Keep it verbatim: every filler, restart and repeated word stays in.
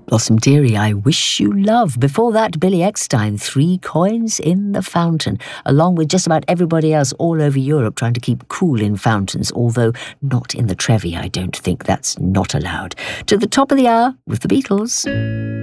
Blossom Dearie, I Wish You Love. Before that, Billy Eckstine, Three Coins in the Fountain, along with just about everybody else all over Europe trying to keep cool in fountains, although not in the Trevi. I don't think that's not allowed. To the top of the hour with the Beatles.